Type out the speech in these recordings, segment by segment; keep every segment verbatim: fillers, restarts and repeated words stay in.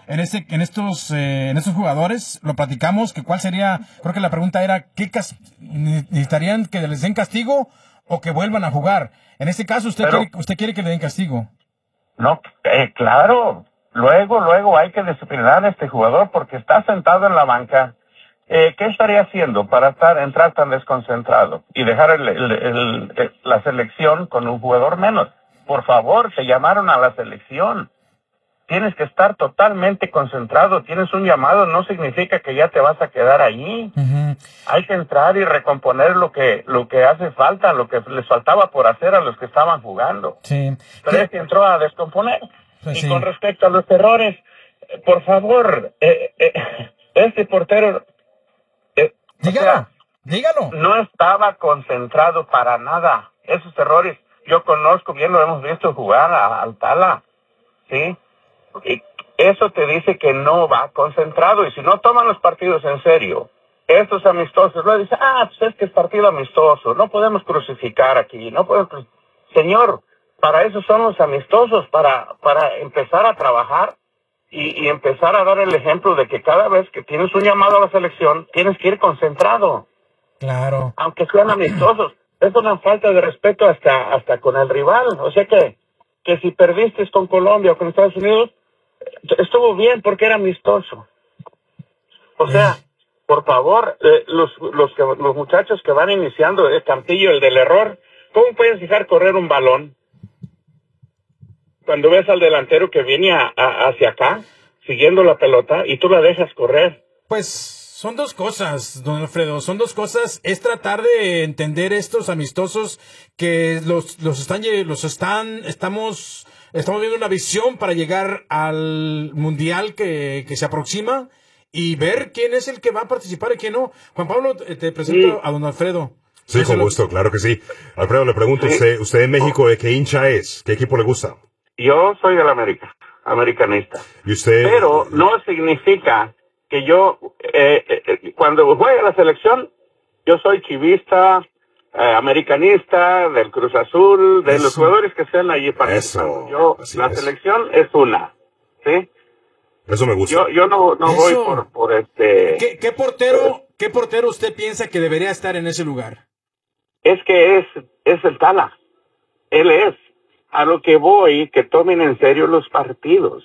en este, en estos, eh, en estos jugadores, lo platicamos, que cuál sería, creo que la pregunta era, ¿qué cas- necesitarían que les den castigo o que vuelvan a jugar? En este caso, usted Pero, quiere, usted quiere que le den castigo. No, eh, claro, luego, luego hay que disciplinar a este jugador porque está sentado en la banca. Eh, ¿Qué estaría haciendo para estar, entrar tan desconcentrado y dejar el, el, el, el, la selección con un jugador menos? Por favor, te llamaron a la selección. Tienes que estar totalmente concentrado. Tienes un llamado, no significa que ya te vas a quedar allí. Uh-huh. Hay que entrar y recomponer lo que lo que hace falta, lo que les faltaba por hacer a los que estaban jugando. Sí. Pero este entró a descomponer. Pues y sí. con respecto a los errores, eh, por favor, eh, eh, este portero... Eh, dígalo, o sea, dígalo. no estaba concentrado para nada. Esos errores, yo conozco bien, lo hemos visto jugar a Altala, ¿sí? Y eso te dice que no va concentrado. Y si no toman los partidos en serio, estos amistosos, luego dicen, ah, pues es que es partido amistoso, no podemos crucificar aquí, no podemos... Cru-". Señor, para eso son los amistosos, para, para empezar a trabajar y, y empezar a dar el ejemplo de que cada vez que tienes un llamado a la selección, tienes que ir concentrado. Claro. Aunque sean amistosos. Es una falta de respeto hasta, hasta con el rival. O sea que, que si perdiste con Colombia o con Estados Unidos, estuvo bien porque era amistoso. O sea, por favor, eh, los, los, que, los muchachos que van iniciando, el Campillo, el del error, ¿cómo puedes dejar correr un balón? Cuando ves al delantero que viene a, a, hacia acá, siguiendo la pelota, y tú la dejas correr. Pues son dos cosas, don Alfredo, son dos cosas. Es tratar de entender estos amistosos que los, los están, los están, estamos, estamos viendo una visión para llegar al mundial que, que se aproxima y ver quién es el que va a participar y quién no. Juan Pablo, te presento sí. a don Alfredo. Sí, con gusto, claro que sí. Alfredo, le pregunto, sí. usted, usted en México, ¿de qué hincha es? ¿Qué equipo le gusta? Yo soy del América, americanista. ¿Y usted? Pero no significa que yo, eh, eh, cuando juega la selección, yo soy chivista, eh, americanista, del Cruz Azul, de Eso. los jugadores que estén allí participando. Yo, Así la es. selección es una, ¿sí? Eso me gusta. Yo, yo no, no voy por, por este... ¿Qué, qué portero, qué portero usted piensa que debería estar en ese lugar? Es que es, es el Tala. Él es. A lo que voy, que tomen en serio los partidos.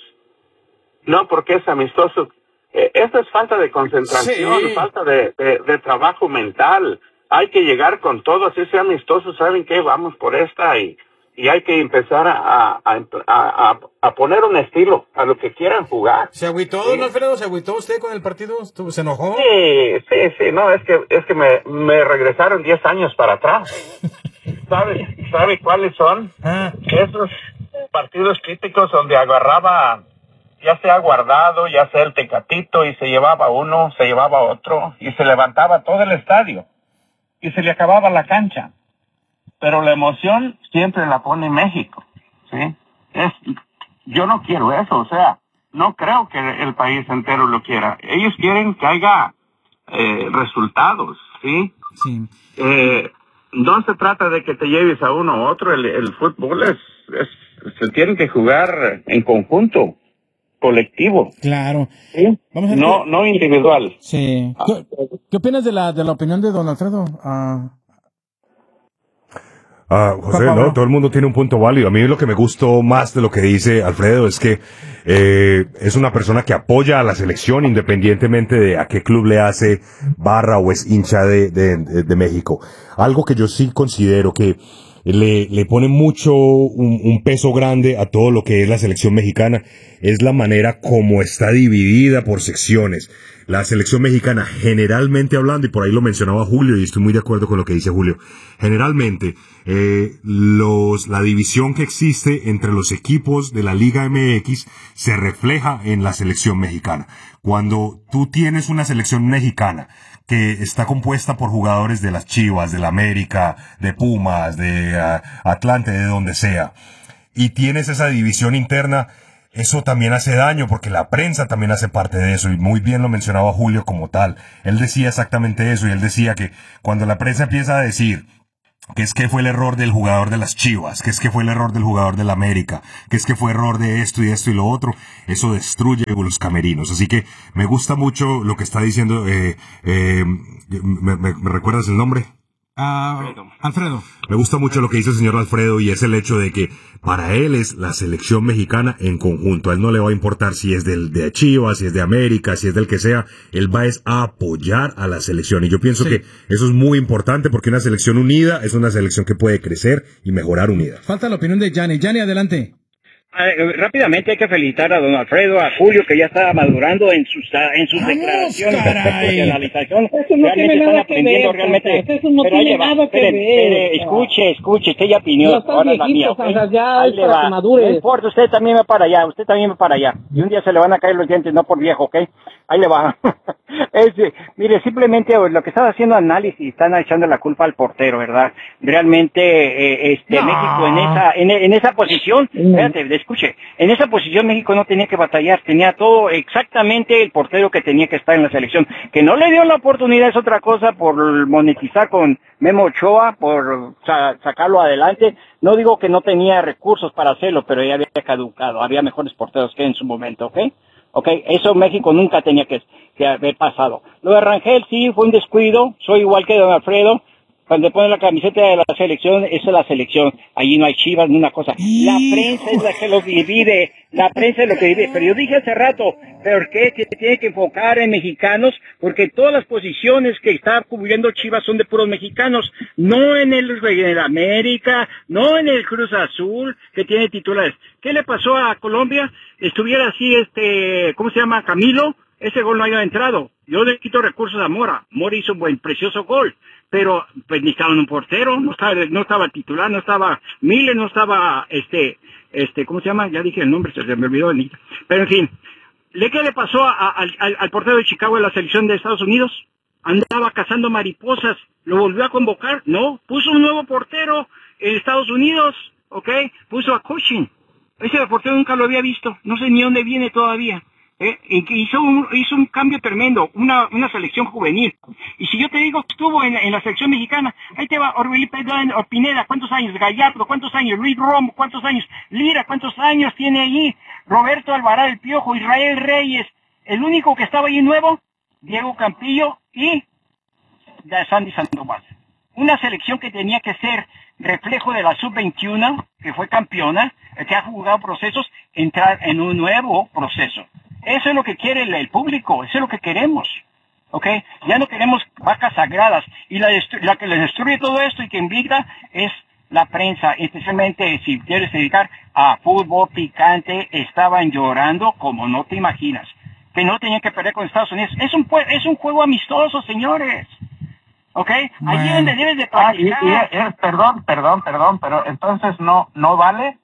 No porque es amistoso. Eh, esto es falta de concentración, sí. falta de, de, de trabajo mental. Hay que llegar con todo, así sea amistoso, ¿saben qué? Vamos por esta y, y hay que empezar a, a, a, a poner un estilo a lo que quieran jugar. ¿Se agüitó, don Alfredo? ¿Se agüitó usted con el partido? ¿Se enojó? Sí, sí, sí, no, es que, es que me, me regresaron diez años para atrás. ¿Sabe, sabe cuáles son? Ah. Esos partidos críticos donde agarraba, ya sea Guardado, ya sea el Tecatito, y se llevaba uno, se llevaba otro, y se levantaba todo el estadio, y se le acababa la cancha. Pero la emoción siempre la pone México, ¿sí? Es, yo no quiero eso, o sea, no creo que el país entero lo quiera. Ellos quieren que haya eh, resultados, ¿sí? Sí. Eh, no se trata de que te lleves a uno u otro, el, el fútbol es, es, se tiene que jugar en conjunto, colectivo. Claro. ¿Sí? Vamos a no, que... no individual. Sí. ¿Qué, ¿Qué opinas de la, de la opinión de don Alfredo? Uh... Ah, José, no, todo el mundo tiene un punto válido. A mí lo que me gustó más de lo que dice Alfredo es que eh, es una persona que apoya a la selección independientemente de a qué club le hace barra o es hincha de, de, de, de México. Algo que yo sí considero que le, le pone mucho un, un peso grande a todo lo que es la selección mexicana es la manera como está dividida por secciones. La selección mexicana, generalmente hablando, y por ahí lo mencionaba Julio, y estoy muy de acuerdo con lo que dice Julio, generalmente eh, los la división que existe entre los equipos de la Liga M X se refleja en la selección mexicana. Cuando tú tienes una selección mexicana que está compuesta por jugadores de las Chivas, de la América, de Pumas, de uh, Atlante, de donde sea, y tienes esa división interna, eso también hace daño porque la prensa también hace parte de eso y muy bien lo mencionaba Julio como tal. Él decía exactamente eso y él decía que cuando la prensa empieza a decir que es que fue el error del jugador de las Chivas, que es que fue el error del jugador del América, que es que fue error de esto y esto y lo otro, eso destruye los camerinos. Así que me gusta mucho lo que está diciendo, eh, eh, ¿me, me, ¿me recuerdas el nombre? Uh, Alfredo. Me gusta mucho lo que dice el señor Alfredo, y es el hecho de que para él es la selección mexicana en conjunto. A él no le va a importar si es del de Chivas, si es de América, si es del que sea. Él va es a apoyar a la selección. Y yo pienso sí. que eso es muy importante, porque una selección unida es una selección que puede crecer y mejorar unida. Falta la opinión de Gianni. Gianni, adelante. Eh, rápidamente hay que felicitar a don Alfredo, a Julio, que ya está madurando en sus en sus ¡Vamos, declaraciones caray! de analización. Eso no tiene nada que ver, realmente. Eso no Pero tiene nada que ver. espere, escuche, escuche, usted ya opinó. No estás Ahora la mía, viejito, ¿okay? Sandra, ya Ahí es le para va. que madures. No importa, usted también va para allá, usted también va para allá. Y un día se le van a caer los dientes, no por viejo, ¿ok? Ahí le va. es, mire, simplemente lo que estaba haciendo análisis, están echando la culpa al portero, ¿verdad? Realmente, eh, este, No. México en esa, en, en esa posición, espérate, escuche, en esa posición México no tenía que batallar, tenía todo exactamente el portero que tenía que estar en la selección. Que no le dio la oportunidad es otra cosa, por monetizar con Memo Ochoa, por sa- sacarlo adelante. No digo que no tenía recursos para hacerlo, pero ya había caducado, había mejores porteros que en su momento, ¿ok? Ok, eso México nunca tenía que, que haber pasado. Lo de Rangel sí fue un descuido, soy igual que don Alfredo. Cuando pone la camiseta de la selección, esa es la selección. Allí no hay Chivas ni una cosa. La prensa es la que lo divide. La prensa es lo que divide. Pero yo dije hace rato, ¿por qué se tiene que enfocar en mexicanos? Porque todas las posiciones que está cubriendo Chivas son de puros mexicanos. No en el, en el América, no en el Cruz Azul, que tiene titulares. ¿Qué le pasó a Colombia? Estuviera así, este, ¿cómo se llama? Camilo. Ese gol no haya entrado. Yo le quito recursos a Mora. Mora hizo un buen, precioso gol. Pero, pues, necesitaban un portero, no estaba, no estaba titular, no estaba Miller, no estaba, este, este, ¿cómo se llama? Ya dije el nombre, se me olvidó. Pero, en fin, ¿qué le pasó a, a, al, al portero de Chicago de la selección de Estados Unidos? Andaba cazando mariposas, ¿lo volvió a convocar? No, puso un nuevo portero en Estados Unidos, ¿ok? Puso a Cushing. Ese portero nunca lo había visto, no sé ni dónde viene todavía. Eh, hizo un, hizo un cambio tremendo, una, una selección juvenil. Y si yo te digo que estuvo en, en la selección mexicana, ahí te va Orbelín Pineda, ¿cuántos años? Gallardo, ¿cuántos años? Luis Romo, ¿cuántos años? Lira, ¿cuántos años tiene ahí? Roberto Alvarado, el Piojo, Israel Reyes. El único que estaba ahí nuevo, Diego Campillo y Sandy Sandoval. Una selección que tenía que ser reflejo de la sub veintiuno, que fue campeona, que ha jugado procesos, entrar en un nuevo proceso. Eso es lo que quiere el, el público, eso es lo que queremos, ¿ok? Ya no queremos vacas sagradas, y la, la que les destruye todo esto y que invita es la prensa, especialmente si quieres dedicar a fútbol picante, estaban llorando como no te imaginas, que no tenían que perder con Estados Unidos. Es un, es un juego amistoso, señores, ¿ok? Bueno. Allí es donde debes de Ah, y, practicar. y, y, perdón, perdón, perdón, pero entonces no, no vale.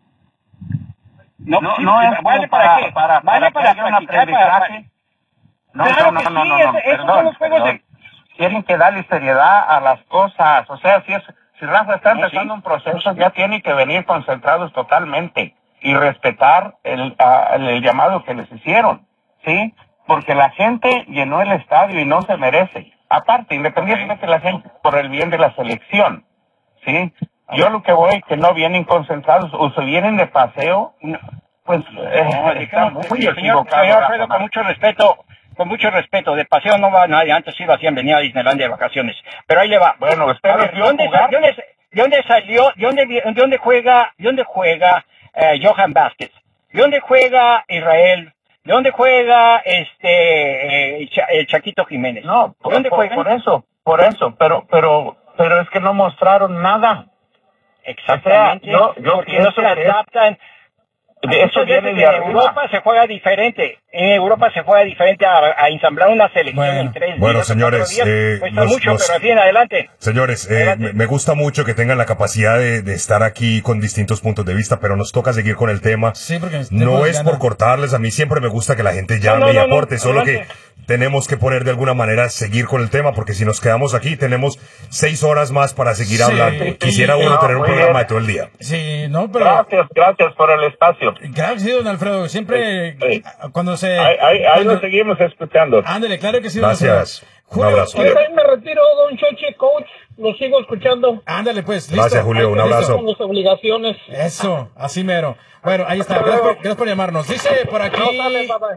No, No, sí, no es ¿vale como para, para, qué? para, ¿Vale para, para que haya una practicar? Para, para... No, Claro no, que no, no, sí, no, no, eso- esos son los juegos perdón. de... Tienen que darle seriedad a las cosas. O sea, si es, si Rafa está No, empezando sí. un proceso, ya tiene que venir concentrados totalmente y respetar el, a- el, el llamado que les hicieron, ¿sí? Porque la gente llenó el estadio y no se merece. Aparte, independientemente de la gente, por el bien de la selección, ¿sí? Yo lo que voy, que no vienen concentrados o se vienen de paseo, pues eh, No, está digamos, muy señor, equivocado. señor Rafa, Alfredo, ¿no? con mucho respeto, con mucho respeto, de paseo no va nadie, antes sí lo hacían, venía a Disneylandia de vacaciones, pero ahí le va. Bueno, usted A lo ver, vio ¿de dónde, jugar. sa- de dónde, de dónde salió, de dónde, vi- de dónde juega, de dónde juega eh, Johan Vázquez? ¿De dónde juega Israel? ¿De dónde juega este eh, Cha- el Chaquito Jiménez? No, ¿De por, dónde por, juegan? por eso, por eso, pero, pero, pero es que no mostraron nada. Exactamente, O sea, yo- yo porque no se pienso que es- adaptan. De eso Muchas viene veces de en arriba. Europa se juega diferente. En Europa se juega diferente a, a ensamblar una selección Bueno. en tres Bueno, días. o señores, cuatro días. eh, Cuesta los- mucho, los- pero al fin, adelante. Señores, eh, Adelante. me me gusta mucho que tengan la capacidad de, de estar aquí con distintos puntos de vista, pero nos toca seguir con el tema. Sí, porque No tenemos es ganas. por cortarles, a mí siempre me gusta que la gente llame No, no, y no, no, aporte, solo que adelante. tenemos que poner de alguna manera seguir con el tema, porque si nos quedamos aquí tenemos seis horas más para seguir Sí, hablando. sí, Quisiera sí, uno no, tener un muy programa bien. de todo el día. Sí, no, pero... Gracias, gracias por el espacio. Claro que sí, don Alfredo. Siempre, Sí, sí. cuando se... Ahí, ahí, ahí cuando- lo seguimos escuchando. Ándale, claro que sí, don Gracias. Alfredo. Julio, Un abrazo. oye, Yo también me retiro, don Choche, coach. Lo sigo escuchando. ándale pues, listo. Gracias, Julio, un Ahí- abrazo. Con las obligaciones. Eso, así mero. Bueno, ahí está. Gracias por, gracias por llamarnos. Dice por aquí... No, sale, bye, bye.